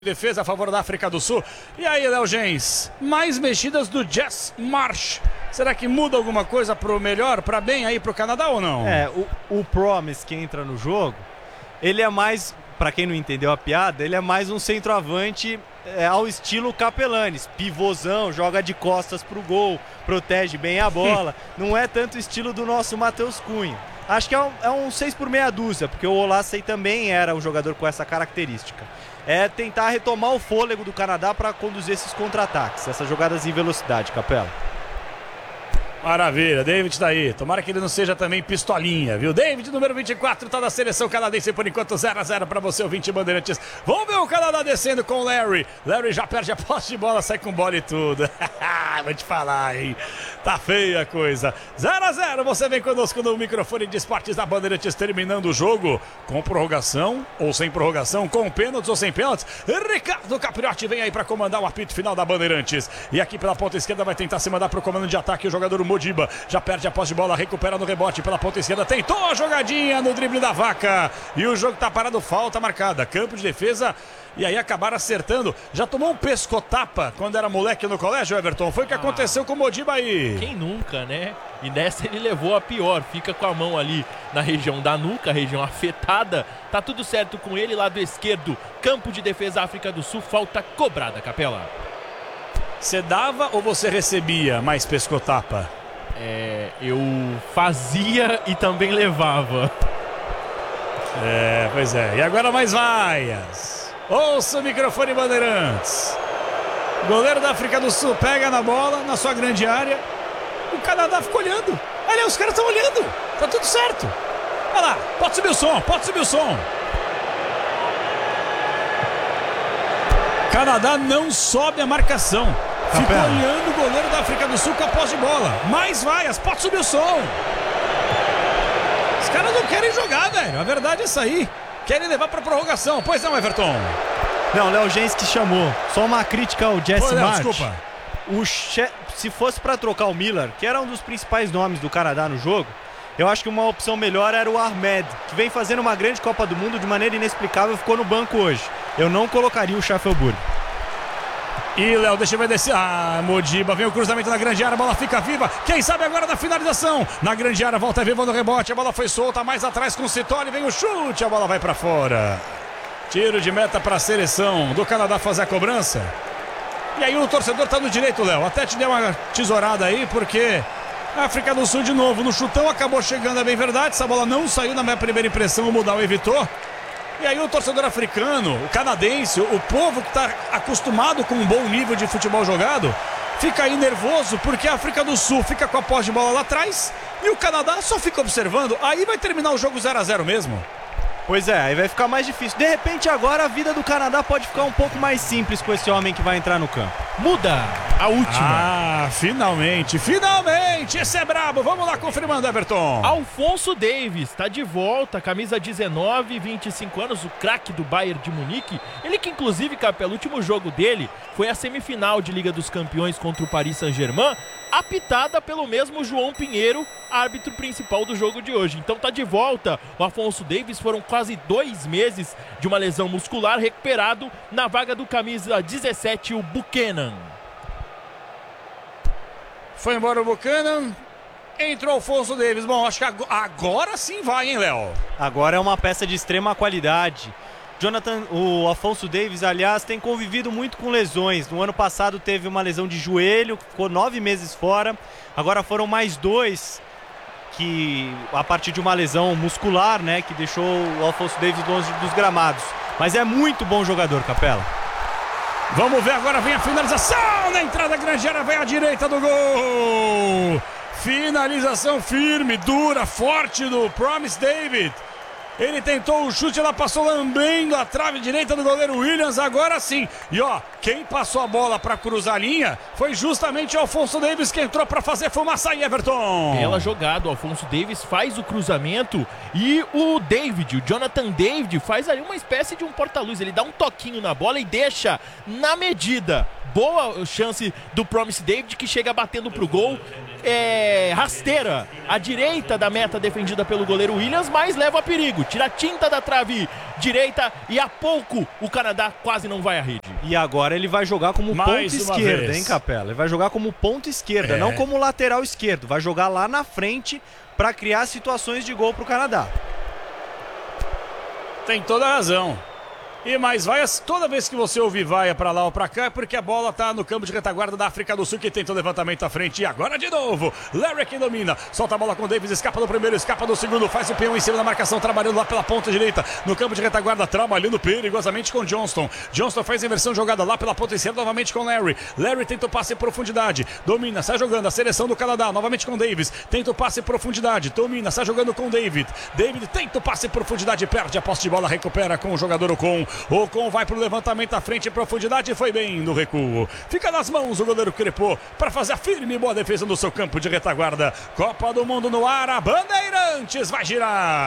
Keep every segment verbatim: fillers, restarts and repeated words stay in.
Defesa a favor da África do Sul. E aí, Léo Gens, mais mexidas do Jess Marsh. Será que muda alguma coisa pro melhor, para bem aí pro Canadá ou não? É, o, o Promise que entra no jogo, ele é mais, para quem não entendeu a piada, ele é mais um centroavante é, ao estilo Capelanes, pivôzão, joga de costas pro gol, protege bem a bola. Não é tanto o estilo do nosso Matheus Cunha. Acho que é um, é um seis por meia dúzia, porque o Olasey também era um jogador com essa característica. É tentar retomar o fôlego do Canadá para conduzir esses contra-ataques, essas jogadas em velocidade, Capela. Maravilha, David tá aí. Tomara que ele não seja também pistolinha, viu? David, número vinte e quatro, tá na seleção canadense por enquanto, zero a zero pra você, o vinte Bandeirantes. Vamos ver o Canadá descendo com o Larry. Larry já perde a posse de bola, sai com bola e tudo. Vou te falar, hein? Tá feia a coisa. zero a zero, você vem conosco no microfone de esportes da Bandeirantes, terminando o jogo com prorrogação ou sem prorrogação, com pênaltis ou sem pênaltis. Ricardo Capriotti vem aí pra comandar o apito final da Bandeirantes. E aqui pela ponta esquerda vai tentar se mandar pro comando de ataque o jogador Modiba. Já perde a posse de bola, recupera no rebote pela ponta esquerda, tentou a jogadinha no drible da vaca. E o jogo tá parado, falta marcada, campo de defesa. E aí acabaram acertando. Já tomou um pescotapa quando era moleque no colégio, Everton? Foi o que ah, aconteceu com o Modiba aí. Quem nunca, né? E nessa ele levou a pior. Fica com a mão ali na região da nuca, região afetada. Tá tudo certo com ele, lado esquerdo. Campo de defesa, África do Sul. Falta cobrada, Capela. Você dava ou você recebia mais pescotapa? É, eu fazia e também levava. É, pois é. E agora mais vaias. Ouça o microfone Bandeirantes. Goleiro da África do Sul pega na bola, na sua grande área. O Canadá fica olhando. Olha, os caras estão olhando. Tá tudo certo. Olha lá, pode subir o som, pode subir o som. Canadá não sobe a marcação. Fica olhando o goleiro da África do Sul com a posse de bola. Mais vaias, pode subir o som. Os caras não querem jogar, velho. A verdade é essa aí. Querem levar para prorrogação. Pois não, Everton? Não, Léo Gens que chamou. Só uma crítica ao Jesse Marsh. Desculpa. O che... Se fosse para trocar o Miller, que era um dos principais nomes do Canadá no jogo, eu acho que uma opção melhor era o Ahmed, que vem fazendo uma grande Copa do Mundo de maneira inexplicável, ficou no banco hoje. Eu não colocaria o Schaffelburg. E Léo, deixa eu ver desse. Ah, Modiba, vem o cruzamento na grande área, a bola fica viva. Quem sabe agora na finalização. Na grande área, volta viva no rebote. A bola foi solta, mais atrás com o Citoli. Vem o chute, a bola vai pra fora. Tiro de meta para a seleção do Canadá fazer a cobrança. E aí o torcedor tá no direito, Léo. Até te deu uma tesourada aí, porque a África do Sul de novo no chutão acabou chegando, é bem verdade. Essa bola não saiu na minha primeira impressão, o Mudal evitou. E aí o torcedor africano, o canadense, o povo que está acostumado com um bom nível de futebol jogado, fica aí nervoso porque a África do Sul fica com a posse de bola lá atrás e o Canadá só fica observando. Aí vai terminar o jogo zero a zero mesmo. Pois é, aí vai ficar mais difícil. De repente agora a vida do Canadá pode ficar um pouco mais simples com esse homem que vai entrar no campo. Muda a última. Ah, finalmente, finalmente. Esse é brabo. Vamos lá confirmando, Everton. Alfonso Davies está de volta, camisa dezenove, vinte e cinco anos, o craque do Bayern de Munique. Ele que inclusive, Capela, o último jogo dele foi a semifinal de Liga dos Campeões contra o Paris Saint-Germain, apitada pelo mesmo João Pinheiro, árbitro principal do jogo de hoje. Então tá de volta o Alfonso Davies. Foram quase dois meses de uma lesão muscular, recuperado na vaga do camisa dezessete, o Buchanan. Foi embora o Buchanan, entrou o Alfonso Davies. Bom, acho que agora sim vai, hein, Léo? Agora é uma peça de extrema qualidade. Jonathan, o Alfonso Davies, aliás, tem convivido muito com lesões. No ano passado teve uma lesão de joelho, ficou nove meses fora. Agora foram mais dois, que a partir de uma lesão muscular, né, que deixou o Alfonso Davies longe dos gramados. Mas é muito bom jogador, Capela. Vamos ver agora, vem a finalização na entrada grande área, vem à direita do gol. Finalização firme, dura, forte do Promise David. Ele tentou o chute, ela passou lambendo a trave direita do goleiro Williams, agora sim. E ó, Quem passou a bola para cruzar a linha foi justamente o Alphonso Davies, que entrou para fazer fumaça aí, Everton. Bela jogada, o Alphonso Davies faz o cruzamento e o David, o Jonathan David, faz ali uma espécie de um porta-luz. Ele dá um toquinho na bola e deixa na medida. Boa chance do Promise David, que chega batendo pro gol. É, rasteira à direita da meta defendida pelo goleiro Williams, mas leva a perigo, tira a tinta da trave direita e a pouco o Canadá quase não vai à rede. E agora ele vai jogar como Mais ponta uma esquerda, vez. hein, Capela? Ele vai jogar como ponta esquerda, É. não como lateral esquerdo. Vai jogar lá na frente para criar situações de gol pro Canadá. Tem toda a razão. E mais vaias, toda vez que você ouvir vaia pra lá ou pra cá, é porque a bola tá no campo de retaguarda da África do Sul, que tenta o levantamento à frente. E agora de novo, Larry quem domina, solta a bola com o Davies, escapa do primeiro, escapa do segundo, faz o peão em cima da marcação, trabalhando lá pela ponta direita, no campo de retaguarda, trabalhando perigosamente com Johnston. Johnston faz a inversão jogada lá pela ponta esquerda, novamente com Larry. Larry tenta o passe em profundidade, domina, sai jogando, a seleção do Canadá, novamente com Davies, tenta o passe em profundidade, domina, sai jogando com David. David tenta o passe em profundidade, perde a posse de bola, recupera com o jogador Ocon. Ocon vai pro levantamento à frente em profundidade, foi bem no recuo. Fica nas mãos o goleiro Crepô para fazer a firme e boa defesa no seu campo de retaguarda. Copa do Mundo no ar, a Bandeirantes vai girar.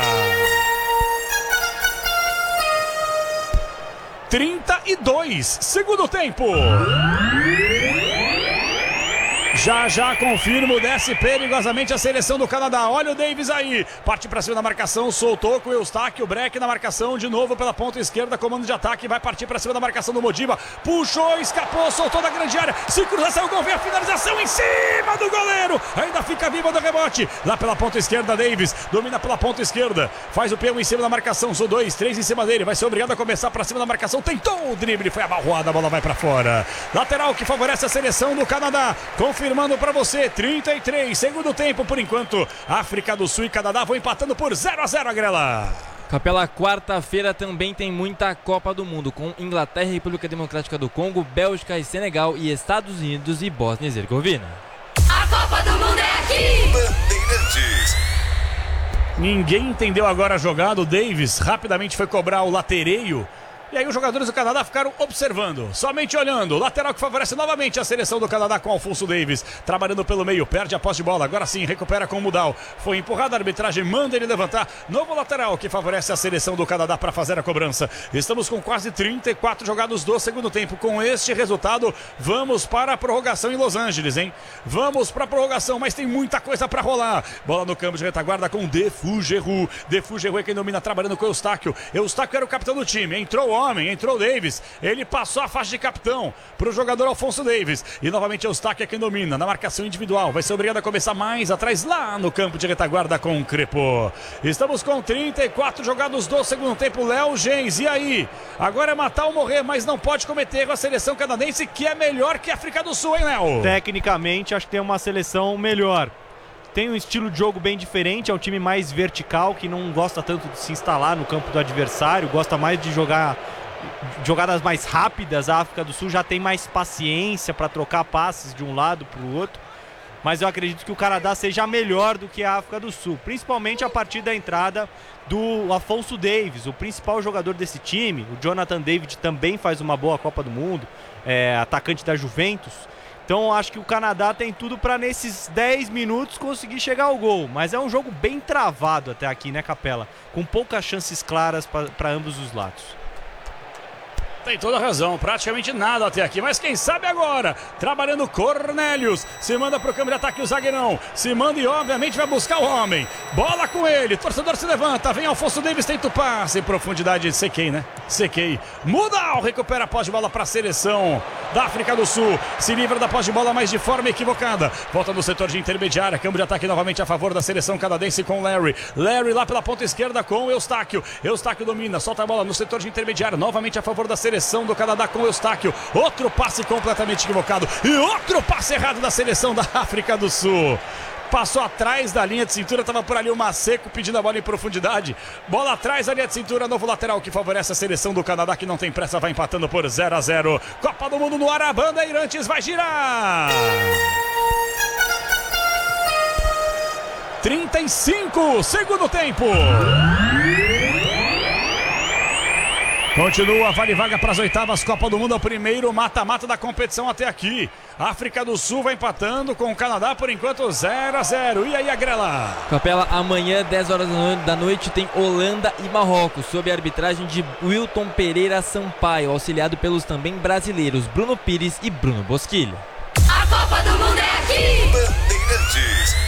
trinta e dois, segundo tempo. Já já confirmo, desce perigosamente a seleção do Canadá. Olha o Davies aí, parte pra cima da marcação, soltou com o Eustáquio, o Breck na marcação, de novo pela ponta esquerda, comando de ataque, vai partir pra cima da marcação do Modiba, puxou, escapou, soltou da grande área, se cruzar, saiu o gol, vem a finalização em cima do goleiro, ainda fica viva do rebote, lá pela ponta esquerda, Davies, domina pela ponta esquerda, faz o peão em cima da marcação, são dois, três em cima dele, vai ser obrigado a começar pra cima da marcação, tentou o drible, foi abalroada, a bola vai pra fora. Lateral que favorece a seleção do Canadá, confirmando para você, trinta e três, segundo tempo por enquanto, África do Sul e Canadá vão empatando por zero a zero, Agrela. Capela, quarta-feira também tem muita Copa do Mundo, com Inglaterra, República Democrática do Congo, Bélgica e Senegal, e Estados Unidos e Bósnia e Herzegovina. A Copa do Mundo é aqui! Bandeirantes. Ninguém entendeu agora a jogada, o Davies rapidamente foi cobrar o latereio. E aí os jogadores do Canadá ficaram observando, somente olhando. Lateral que favorece novamente a seleção do Canadá com Alphonso Davies. Trabalhando pelo meio, perde a posse de bola. Agora sim, recupera com o Mudal. Foi empurrado, a arbitragem manda ele levantar. Novo lateral que favorece a seleção do Canadá para fazer a cobrança. Estamos com quase trinta e quatro jogados do segundo tempo. Com este resultado, vamos para a prorrogação em Los Angeles, hein? Vamos para a prorrogação, mas tem muita coisa para rolar. Bola no campo de retaguarda com Defugeru. Defugeru é quem domina, trabalhando com o Eustáquio. Eustáquio era o capitão do time, entrou o homem, entrou o Davies, ele passou a faixa de capitão para o jogador Alphonso Davies, e novamente Eustáquio é quem domina, na marcação individual, vai ser obrigado a começar mais atrás, lá no campo de retaguarda com o Crepô. Estamos com trinta e quatro jogados do segundo tempo, Léo Gens, e aí? Agora é matar ou morrer, mas não pode cometer erro a seleção canadense, que é melhor que a África do Sul, hein, Léo? Tecnicamente, acho que tem uma seleção melhor. Tem um estilo de jogo bem diferente, é um time mais vertical, que não gosta tanto de se instalar no campo do adversário, gosta mais de jogar jogadas mais rápidas. A África do Sul já tem mais paciência para trocar passes de um lado para o outro, mas eu acredito que o Canadá seja melhor do que a África do Sul, principalmente a partir da entrada do Alphonso Davies, o principal jogador desse time. O Jonathan David também faz uma boa Copa do Mundo, é atacante da Juventus. Então acho que o Canadá tem tudo para nesses dez minutos conseguir chegar ao gol. Mas é um jogo bem travado até aqui, né, Capela? Com poucas chances claras para ambos os lados. Tem toda a razão, praticamente nada até aqui, mas quem sabe agora, trabalhando Cornelius, se manda pro câmbio de ataque o zagueirão, se manda e obviamente vai buscar o homem, bola com ele, torcedor se levanta, vem Alphonso Davies, tenta o passe, em profundidade, sequei, né, sequei, Mudal recupera a posse de bola para a seleção da África do Sul, se livra da posse de bola, mas de forma equivocada, volta no setor de intermediária, câmbio de ataque novamente a favor da seleção canadense com Larry, Larry lá pela ponta esquerda com Eustáquio, Eustáquio domina, solta a bola no setor de intermediária, novamente a favor da seleção Seleção do Canadá com Eustáquio, outro passe completamente equivocado e outro passe errado da seleção da África do Sul. Passou atrás da linha de cintura, estava por ali o Maceco pedindo a bola em profundidade. Bola atrás da linha de cintura, novo lateral que favorece a seleção do Canadá, que não tem pressa, vai empatando por zero a zero. Copa do Mundo no ar, a Bandeirantes vai girar. trinta e cinco, segundo tempo. Continua, vale vaga para as oitavas, Copa do Mundo, é o primeiro mata-mata da competição até aqui. África do Sul vai empatando com o Canadá, por enquanto zero a zero. E aí, Agrela? Capela, amanhã, dez horas da noite, tem Holanda e Marrocos, sob a arbitragem de Wilton Pereira Sampaio, auxiliado pelos também brasileiros Bruno Pires e Bruno Bosquilha. A Copa do Mundo é aqui! Bandeirantes.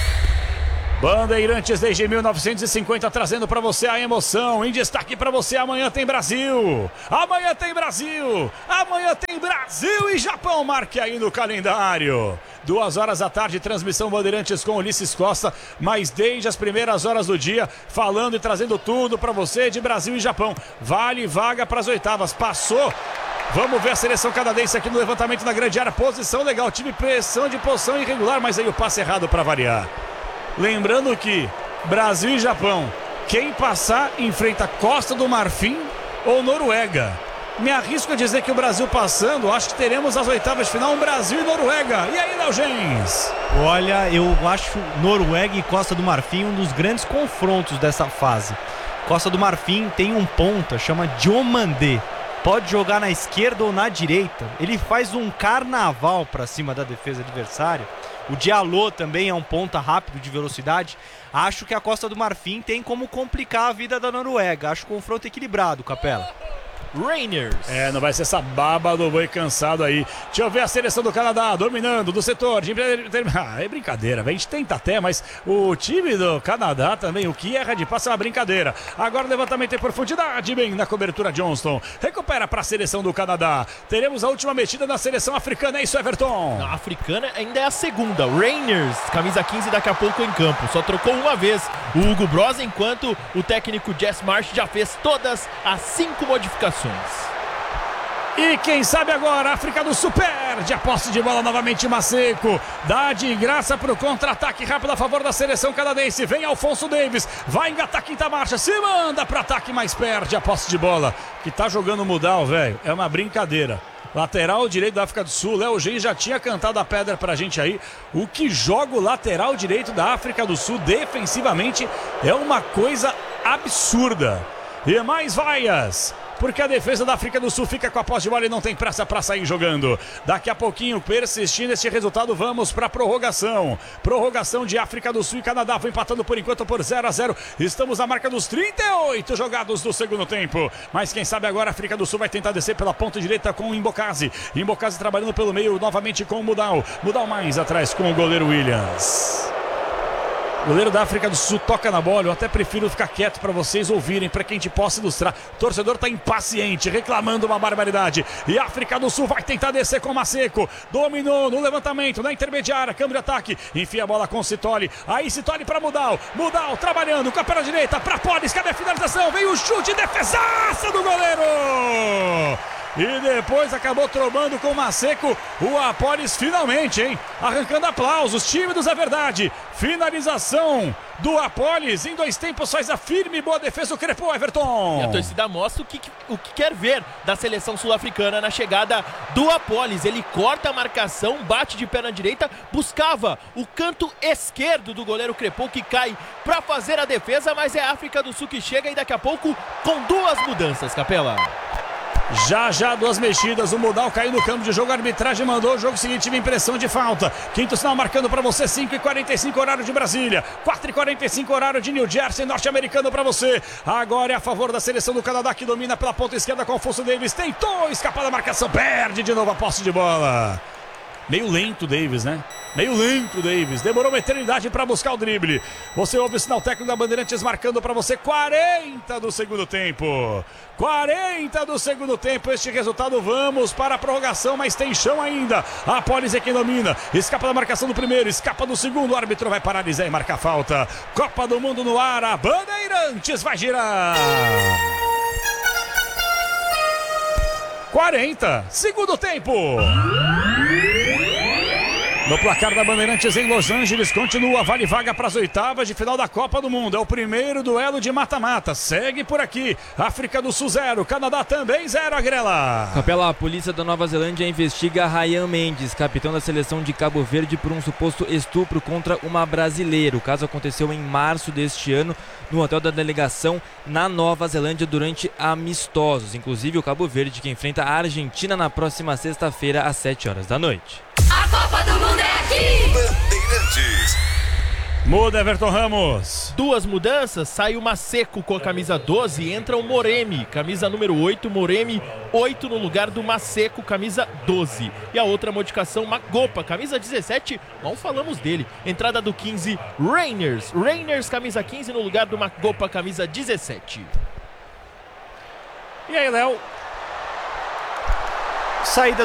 Bandeirantes desde mil novecentos e cinquenta, trazendo para você a emoção. Em destaque para você, amanhã tem Brasil. Amanhã tem Brasil. Amanhã tem Brasil e Japão. Marque aí no calendário. Duas horas da tarde, transmissão Bandeirantes com Ulisses Costa. Mas desde as primeiras horas do dia, falando e trazendo tudo para você de Brasil e Japão. Vale vaga para as oitavas. Passou. Vamos ver a seleção canadense aqui no levantamento na grande área. Posição legal. Tive pressão de posição irregular, mas aí o passe errado para variar. Lembrando que Brasil e Japão, quem passar enfrenta Costa do Marfim ou Noruega. Me arrisco a dizer que o Brasil passando, acho que teremos as oitavas de final, um Brasil e Noruega. E aí, Léo Gens? Olha, eu acho Noruega e Costa do Marfim um dos grandes confrontos dessa fase. Costa do Marfim tem um ponta, chama Diomandé. Pode jogar na esquerda ou na direita. Ele faz um carnaval para cima da defesa adversária. O Diallo também é um ponta rápido de velocidade. Acho que a Costa do Marfim tem como complicar a vida da Noruega. Acho o confronto equilibrado, Capela. Rangers. É, não vai ser essa baba do boi cansado aí. Deixa eu ver a seleção do Canadá dominando do setor. De... Ah, é brincadeira, velho. A gente tenta até, mas o time do Canadá também, o que erra de passe é uma brincadeira. Agora o levantamento em profundidade, bem na cobertura Johnston. Recupera para a seleção do Canadá. Teremos a última mexida na seleção africana, é isso, Everton? A africana ainda é a segunda. Rangers, camisa quinze, daqui a pouco em campo. Só trocou uma vez o Hugo Broz, enquanto o técnico Jess Marsh já fez todas as cinco modificações. E quem sabe agora, África do Sul perde a posse de bola novamente, Maceco. Dá de graça para o contra-ataque rápido a favor da seleção canadense. Vem Alfonso Davis, vai engatar a quinta marcha, se manda para ataque, mas perde a posse de bola. Que tá jogando Mudal, velho, é uma brincadeira. Lateral direito da África do Sul, Léo Gens já tinha cantado a pedra pra gente aí. O que joga o lateral direito da África do Sul defensivamente é uma coisa absurda. E mais vaias, porque a defesa da África do Sul fica com a posse de bola e não tem pressa para sair jogando. Daqui a pouquinho, persistindo este resultado, vamos para a prorrogação. Prorrogação de África do Sul e Canadá, foi empatando por enquanto por zero a zero. Estamos na marca dos trinta e oito jogados do segundo tempo. Mas quem sabe agora a África do Sul vai tentar descer pela ponta direita com o Imbokazi. Imbokazi trabalhando pelo meio novamente com o Mudal. Mudal mais atrás com o goleiro Williams. O goleiro da África do Sul toca na bola, eu até prefiro ficar quieto para vocês ouvirem, para que a gente possa ilustrar. O torcedor está impaciente, reclamando uma barbaridade. E a África do Sul vai tentar descer com o Maceco. Dominou no levantamento, na intermediária, câmbio de ataque. Enfia a bola com o Citoli. Aí Citoli para Mudal. Mudal trabalhando com a perna direita para Polis. Cadê a finalização? Veio o chute, defesaça do goleiro! E depois acabou trombando com o Maceco. O Apolis finalmente, hein? Arrancando aplausos. Tímidos é verdade. Finalização do Apolis. Em dois tempos faz a firme e boa defesa do Crepô, Everton. E a torcida mostra o que, o que quer ver da seleção sul-africana na chegada do Apolis. Ele corta a marcação, bate de perna direita, buscava o canto esquerdo do goleiro Crepô, que cai para fazer a defesa, mas é a África do Sul que chega e daqui a pouco com duas mudanças, Capela. Já, já, duas mexidas, o Mudal caiu no campo de jogo, a arbitragem mandou o jogo seguinte, tive impressão de falta. Quinto sinal marcando para você, cinco e quarenta e cinco horário de Brasília, quatro e quarenta e cinco horário de New Jersey, norte-americano para você. Agora é a favor da seleção do Canadá, que domina pela ponta esquerda com Alfonso Davis, tentou escapar da marcação, perde de novo a posse de bola. Meio lento Davis, né? Meio lento Davis, demorou uma eternidade para buscar o drible. Você ouve o sinal técnico da Bandeirantes marcando para você quarenta do segundo tempo. quarenta do segundo tempo, este resultado, vamos para a prorrogação, mas tem chão ainda. A Polis é quem domina, escapa da marcação do primeiro, escapa do segundo, o árbitro vai paralisar e marcar falta. Copa do Mundo no ar, a Bandeirantes vai girar. quarenta, segundo tempo. No placar da Bandeirantes em Los Angeles, continua, vale vaga para as oitavas de final da Copa do Mundo. É o primeiro duelo de mata-mata. Segue por aqui. África do Sul zero, Canadá também zero, Agrela. Capela, a polícia da Nova Zelândia investiga Ryan Mendes, capitão da seleção de Cabo Verde, por um suposto estupro contra uma brasileira. O caso aconteceu em março deste ano no hotel da delegação na Nova Zelândia durante amistosos. Inclusive o Cabo Verde, que enfrenta a Argentina na próxima sexta-feira às sete horas da noite. A Copa do Mundo é aqui! Bandeirantes. Muda, Everton Ramos. Duas mudanças, sai o Maseco com a camisa doze e entra o Moremi, camisa número oito, Moremi oito no lugar do Maseco, camisa doze. E a outra modificação, Magopa, camisa dezessete, mal falamos dele. Entrada do quinze, Reiners, Reiners, camisa quinze no lugar do Magopa, camisa dezessete. E aí, Léo? Saída